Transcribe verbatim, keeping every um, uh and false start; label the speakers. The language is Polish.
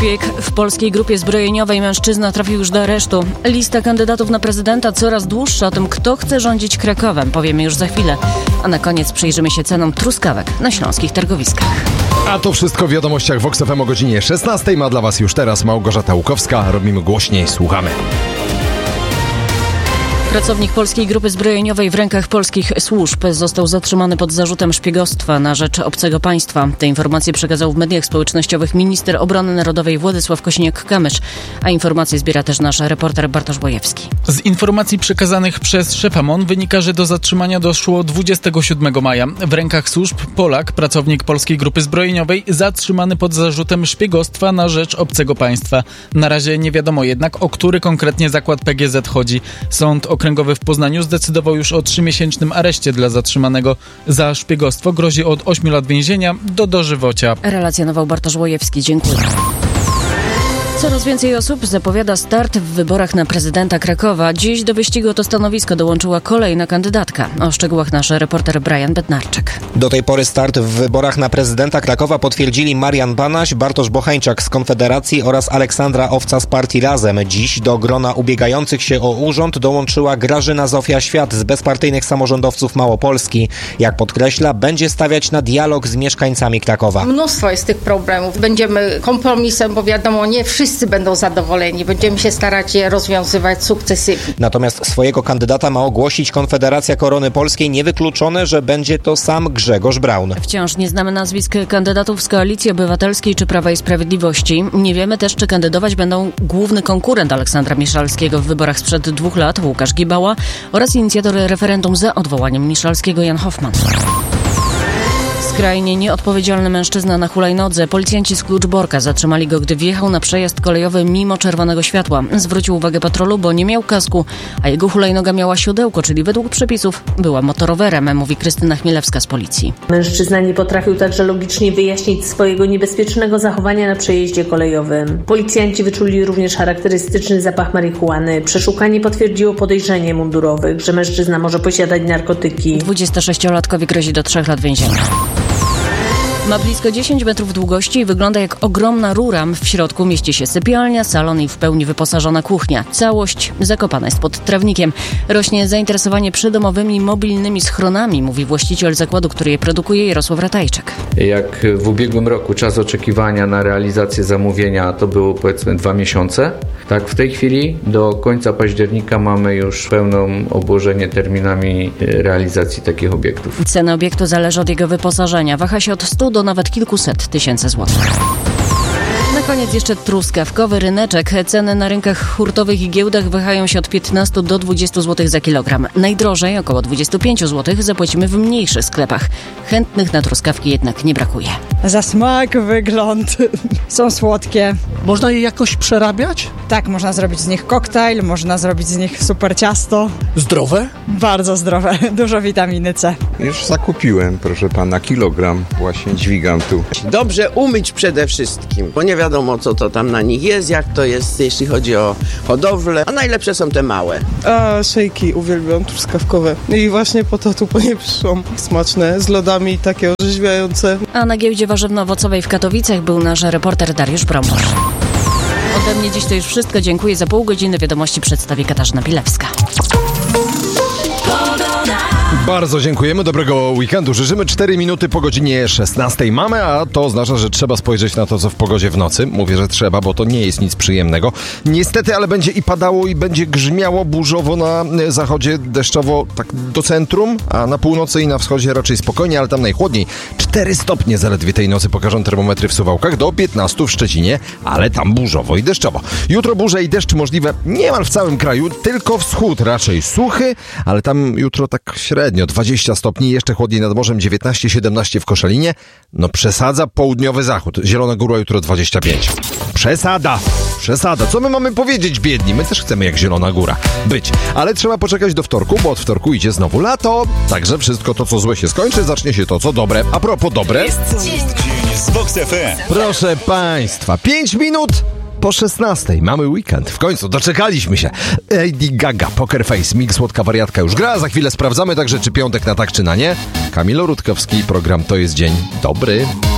Speaker 1: Szpieg. W polskiej grupie zbrojeniowej mężczyzna trafił już do aresztu. Lista kandydatów na prezydenta coraz dłuższa. O tym, kto chce rządzić Krakowem, powiemy już za chwilę. A na koniec przyjrzymy się cenom truskawek na śląskich targowiskach.
Speaker 2: A to wszystko w wiadomościach Vox F M o godzinie szesnastej. Ma dla Was już teraz Małgorzata Łukowska. Robimy głośniej, słuchamy.
Speaker 1: Pracownik polskiej grupy zbrojeniowej w rękach polskich służb został zatrzymany pod zarzutem szpiegostwa na rzecz obcego państwa. Te informacje przekazał w mediach społecznościowych minister obrony narodowej Władysław Kosiniak-Kamysz, a informacje zbiera też nasz reporter Bartosz Bojewski.
Speaker 3: Z informacji przekazanych przez szefa M O N wynika, że do zatrzymania doszło dwudziestego siódmego maja. W rękach służb Polak, pracownik polskiej grupy zbrojeniowej, zatrzymany pod zarzutem szpiegostwa na rzecz obcego państwa. Na razie nie wiadomo jednak, o który konkretnie zakład P G Z chodzi. Sąd Okręgowy w Poznaniu zdecydował już o trzymiesięcznym areszcie dla zatrzymanego. Za szpiegostwo grozi od ośmiu lat więzienia do dożywocia.
Speaker 1: Relacjonował Bartosz Łojewski. Dziękuję. Coraz więcej osób zapowiada start w wyborach na prezydenta Krakowa. Dziś do wyścigu o to stanowisko dołączyła kolejna kandydatka. O szczegółach nasz reporter Brian Bednarczyk.
Speaker 4: Do tej pory start w wyborach na prezydenta Krakowa potwierdzili Marian Banaś, Bartosz Bocheńczak z Konfederacji oraz Aleksandra Owca z partii Razem. Dziś do grona ubiegających się o urząd dołączyła Grażyna Zofia-Świat z bezpartyjnych samorządowców Małopolski. Jak podkreśla, będzie stawiać na dialog z mieszkańcami Krakowa.
Speaker 5: Mnóstwo jest tych problemów. Będziemy kompromisem, bo wiadomo, nie wszyscy Wszyscy będą zadowoleni. Będziemy się starać je rozwiązywać sukcesywnie.
Speaker 4: Natomiast swojego kandydata ma ogłosić Konfederacja Korony Polskiej. Niewykluczone, że będzie to sam Grzegorz Braun.
Speaker 1: Wciąż nie znamy nazwisk kandydatów z Koalicji Obywatelskiej czy Prawa i Sprawiedliwości. Nie wiemy też, czy kandydować będą główny konkurent Aleksandra Miszalskiego w wyborach sprzed dwóch lat, Łukasz Gibała, oraz inicjator referendum za odwołaniem Miszalskiego, Jan Hoffman. Skrajnie nieodpowiedzialny mężczyzna na hulajnodze. Policjanci z Kluczborka zatrzymali go, gdy wjechał na przejazd kolejowy mimo czerwonego światła. Zwrócił uwagę patrolu, bo nie miał kasku, a jego hulajnoga miała siodełko, czyli według przepisów była motorowerem, mówi Krystyna Chmielewska z policji.
Speaker 6: Mężczyzna nie potrafił także logicznie wyjaśnić swojego niebezpiecznego zachowania na przejeździe kolejowym. Policjanci wyczuli również charakterystyczny zapach marihuany. Przeszukanie potwierdziło podejrzenie mundurowych, że mężczyzna może posiadać narkotyki.
Speaker 1: dwudziestosześciolatkowi grozi do trzech lat więzienia. Ma blisko dziesięć metrów długości i wygląda jak ogromna rura. W środku mieści się sypialnia, salon i w pełni wyposażona kuchnia. Całość zakopana jest pod trawnikiem. Rośnie zainteresowanie przydomowymi, mobilnymi schronami, mówi właściciel zakładu, który je produkuje, Jarosław Ratajczyk.
Speaker 7: Jak w ubiegłym roku czas oczekiwania na realizację zamówienia to było powiedzmy dwa miesiące, tak w tej chwili do końca października mamy już pełną obłożenie terminami realizacji takich obiektów.
Speaker 1: Cena obiektu zależy od jego wyposażenia. Waha się od stu do nawet kilkuset tysięcy złotych. Na koniec jeszcze truskawkowy ryneczek. Ceny na rynkach hurtowych i giełdach wahają się od piętnastu do dwudziestu złotych za kilogram. Najdrożej, około dwadzieścia pięć złotych, zapłacimy w mniejszych sklepach. Chętnych na truskawki jednak nie brakuje.
Speaker 8: Za smak, wygląd. Są słodkie.
Speaker 9: Można je jakoś przerabiać?
Speaker 8: Tak, można zrobić z nich koktajl, można zrobić z nich super ciasto.
Speaker 9: Zdrowe?
Speaker 8: Bardzo zdrowe. Dużo witaminy C.
Speaker 10: Już zakupiłem, proszę pana, kilogram. Właśnie dźwigam tu.
Speaker 11: Dobrze umyć przede wszystkim, bo nie wiadomo, co to tam na nich jest, jak to jest, jeśli chodzi o hodowlę. A najlepsze są te małe.
Speaker 12: A szejki uwielbiam, truskawkowe. I właśnie po to tu po nie przyszłam. Smaczne, z lodami, takie orzeźwiające.
Speaker 1: A na giełdzie warzywno-owocowej w Katowicach był nasz reporter Dariusz Bromusz. Ode mnie dziś to już wszystko. Dziękuję. Za pół godziny wiadomości przedstawi Katarzyna Pilewska.
Speaker 2: Bardzo dziękujemy, dobrego weekendu. Życzymy cztery minuty po godzinie szesnastej mamy, a to oznacza, że trzeba spojrzeć na to, co w pogodzie w nocy. Mówię, że trzeba, bo to nie jest nic przyjemnego. Niestety, ale będzie i padało, i będzie grzmiało burzowo na zachodzie, deszczowo tak do centrum, a na północy i na wschodzie raczej spokojnie, ale tam najchłodniej. cztery stopnie zaledwie tej nocy pokażą termometry w Suwałkach, do piętnastu w Szczecinie, ale tam burzowo i deszczowo. Jutro burze i deszcz możliwe niemal w całym kraju, tylko wschód raczej suchy, ale tam jutro tak średnio. dwadzieścia stopni, jeszcze chłodniej nad morzem, dziewiętnaście siedemnaście w Koszalinie. No przesadza południowy zachód. Zielona Góra jutro dwadzieścia pięć. Przesada! Przesada. Co my mamy powiedzieć, biedni? My też chcemy jak Zielona Góra być. Ale trzeba poczekać do wtorku, bo od wtorku idzie znowu lato. Także wszystko to, co złe się skończy, zacznie się to, co dobre. A propos dobre...
Speaker 13: Jest dzień z Vox F M.
Speaker 2: Proszę państwa, pięć minut po szesnastej. Mamy weekend. W końcu doczekaliśmy się. Lady Gaga, Poker Face, Mix Słodka Wariatka już gra. Za chwilę sprawdzamy także, czy piątek na tak, czy na nie. Kamilo Rutkowski, program To jest Dzień Dobry.